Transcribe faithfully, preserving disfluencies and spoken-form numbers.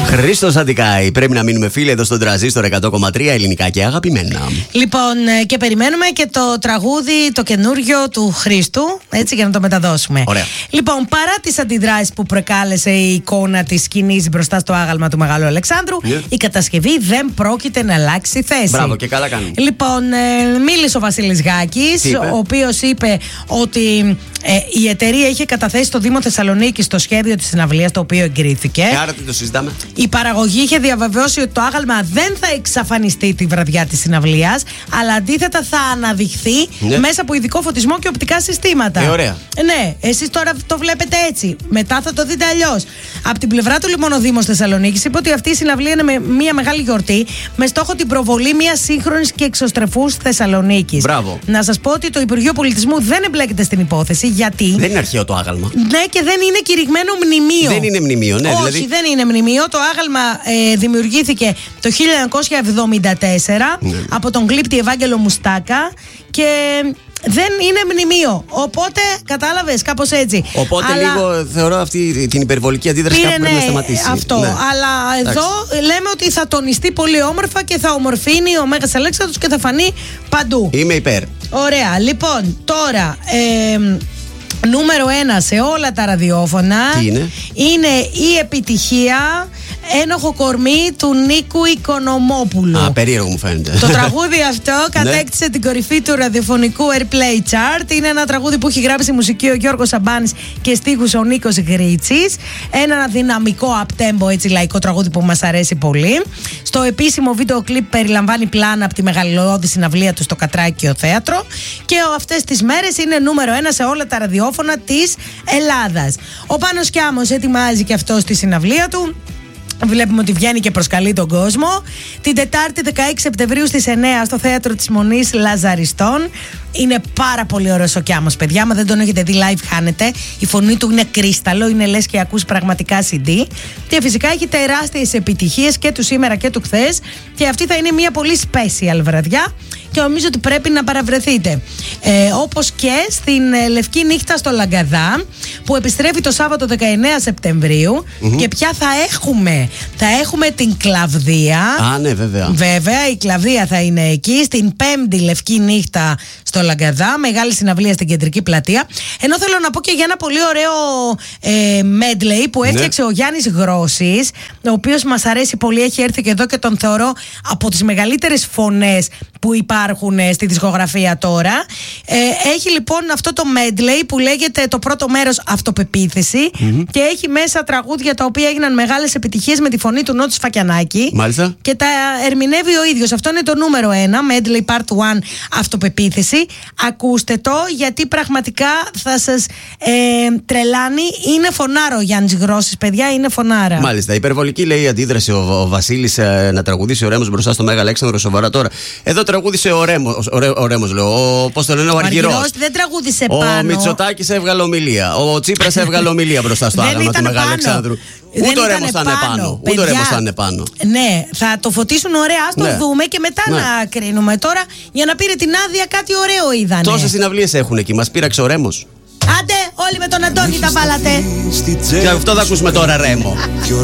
Χρήστος Αντικάη. Πρέπει να μείνουμε φίλοι εδώ στον Τρανζίστορ εκατό κόμμα τρία, ελληνικά και αγαπημένα. Λοιπόν, και περιμένουμε και το τραγούδι το καινούριο του Χρήστου, έτσι, για να το μεταδώσουμε. Ωραία. Λοιπόν, παρά τις αντιδράσεις που προκάλεσε η εικόνα της σκηνής μπροστά στο άγαλμα του Μεγάλου Αλεξάνδρου, yeah. η κατασκευή δεν πρόκειται να αλλάξει θέση. Μπράβο, και καλά κάνει. Λοιπόν, ε, μίλησε ο Βασίλης Γάκης, ο οποίος είπε ότι ε, η εταιρεία είχε καταθέσει στο Δήμο Θεσσαλονίκης το σχέδιο της συναυλίας, το οποίο εγκρίθηκε. Και άρα τι το συζητάμε. Η παραγωγή είχε διαβεβαιώσει ότι το άγαλμα δεν θα εξαφανιστεί τη βραδιά της συναυλίας, αλλά αντίθετα θα αναδειχθεί ναι. μέσα από ειδικό φωτισμό και οπτικά συστήματα. Ε, ωραία. Ναι, εσείς τώρα το βλέπετε έτσι. Μετά θα το δείτε αλλιώς. Από την πλευρά του λοιπόν ο Δήμος Θεσσαλονίκης είπε ότι αυτή η συναυλία είναι με μια μεγάλη γιορτή με στόχο την προβολή μιας σύγχρονης και εξωστρεφούς Θεσσαλονίκης. Μπράβο. Να σας πω ότι το Υπουργείο Πολιτισμού δεν εμπλέκεται στην υπόθεση. Γιατί? Δεν είναι αρχαίο το άγαλμα. Ναι, και δεν είναι κηρυγμένο μνημείο. Δεν είναι μνημείο, ναι. Όχι, δηλαδή... δεν είναι μνημείο. Το άγαλμα ε, δημιουργήθηκε το χίλια εννιακόσια εβδομήντα τέσσερα ναι. από τον κλήπτη Ευάγγελο Μουστάκα και δεν είναι μνημείο. Οπότε, κατάλαβες, κάπως έτσι. Οπότε αλλά... λίγο θεωρώ αυτή την υπερβολική αντίδραση κάπου πρέπει να σταματήσει. Αυτό. Ναι. Αλλά εδώ εντάξει. λέμε ότι θα τονιστεί πολύ όμορφα και θα ομορφύνει ο Μέγας Αλέξανδρος και θα φανεί παντού. Είμαι υπέρ. Ωραία. Λοιπόν, τώρα. Ε, νούμερο ένα σε όλα τα ραδιόφωνα. Τι είναι? Είναι η επιτυχία Ένοχο κορμί του Νίκου Οικονομόπουλου. Α, περίεργο μου φαίνεται. Το τραγούδι αυτό κατέκτησε την κορυφή του ραδιοφωνικού Airplay Chart. Είναι ένα τραγούδι που έχει γράψει μουσική ο Γιώργος Σαμπάνης και στίχους ο Νίκος Γρίτσης. Ένα δυναμικό απτέμπο, έτσι, λαϊκό τραγούδι που μας αρέσει πολύ. Στο επίσημο βίντεο κλιπ περιλαμβάνει πλάνα από τη μεγαλειώδη συναυλία του στο Κατράκιο Θέατρο. Και αυτές τις μέρες είναι νούμερο ένα σε όλα τα ραδιόφωνα της Ελλάδας. Ο Πάνος Κιάμος ετοιμάζει και αυτό στη συναυλία του. Βλέπουμε ότι βγαίνει και προσκαλεί τον κόσμο. Την Τετάρτη δεκαέξι Σεπτεμβρίου στις εννιά στο Θέατρο της Μονής Λαζαριστών. Είναι πάρα πολύ ωραίος ο Κιάμος, παιδιά. Μα δεν τον έχετε δει live, χάνετε. Η φωνή του είναι κρίσταλο, είναι λες και ακούς πραγματικά σι ντι. Και φυσικά έχει τεράστιες επιτυχίες και του σήμερα και του χθες. Και αυτή θα είναι μια πολύ special βραδιά. Και νομίζω ότι πρέπει να παραβρεθείτε. Ε, όπως και στην ε, Λευκή Νύχτα στο Λαγκαδά, που επιστρέφει το Σάββατο δεκαεννέα Σεπτεμβρίου. Mm-hmm. Και πια θα έχουμε. Θα έχουμε την Κλαβδία. Α, ναι, βέβαια. Βέβαια, η Κλαβδία θα είναι εκεί. Στην Πέμπτη Λευκή Νύχτα στο Λαγκαδά. Μεγάλη συναυλία στην Κεντρική Πλατεία. Ενώ θέλω να πω και για ένα πολύ ωραίο ε, medley που έφτιαξε ναι. ο Γιάννης Γρόσης, ο οποίος μας αρέσει πολύ. Έχει έρθει και εδώ και τον θεωρώ από τις μεγαλύτερες φωνές που υπάρχουν στη δισκογραφία τώρα. Ε, έχει λοιπόν αυτό το medley που λέγεται το πρώτο μέρος Αυτοπεποίθηση mm-hmm. και έχει μέσα τραγούδια τα οποία έγιναν μεγάλες επιτυχίες με τη φωνή του Νότσου Φακιανάκη. Μάλιστα. Και τα ερμηνεύει ο ίδιος. Αυτό είναι το νούμερο ένα, medley part one Αυτοπεποίθηση. Ακούστε το, γιατί πραγματικά θα σας ε, τρελάνει. Είναι φωνάρο ο Γιάννης Γρόσης, παιδιά, είναι φωνάρα. Μάλιστα. Υπερβολική λέει η αντίδραση ο, ο Βασίλης ε, να τραγουδήσει ο Ρέμος μπροστά στο Μέγα Αλέξανδρο, σοβαρά τώρα. Εδώ τραγούδισε ο Ρέμος, ο, ο Ρέμος λέω, ο, πώς το λένε, ο, ο Αργυρός. Αργυρός δεν τραγούδισε ο πάνω. Ο Μητσοτάκης έβγαλε ομιλία. Ο Τσίπρας έβγαλε ομιλία μπροστά στο άγαλμα του Μεγάλου Αλεξάνδρου. Ούτε ο Ρέμος θα είναι πάνω. Ούτε ο Ρέμος θα είναι πάνω. Ναι, θα το φωτίσουν ωραία, ας το ναι. δούμε και μετά ναι. να κρίνουμε. Τώρα για να πήρε την άδεια κάτι ωραίο είδανε. Τόσες συναυλίες έχουν εκεί, μας πείραξε ο Ρέμος. Άντε, όλοι με τον Αντώνη τα βάλατε. Και αυτό θα ακούσουμε τώρα, Ρέμο.